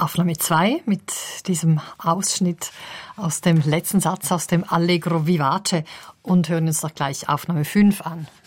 Aufnahme 2 mit diesem Ausschnitt aus dem letzten Satz aus dem Allegro Vivace und hören uns doch gleich Aufnahme 5 an.